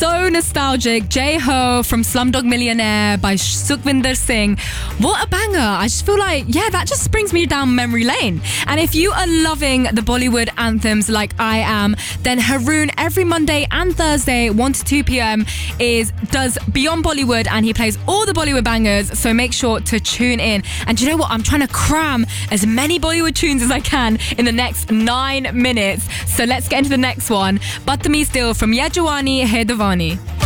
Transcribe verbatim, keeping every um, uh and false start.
So nostalgic. Jai-Ho from Slumdog Millionaire by Sukhvinder Singh. What a banger. I just feel like, yeah, that just brings me down memory lane. And if you are loving the Bollywood anthems like I am, then Haroon every Monday and Thursday, one to two p.m. is does Beyond Bollywood, and he plays all the Bollywood bangers. So make sure to tune in. And do you know what? I'm trying to cram as many Bollywood tunes as I can in the next nine minutes. So let's get into the next one. Badtameez Dil from Ye Jawani Hai Diwani.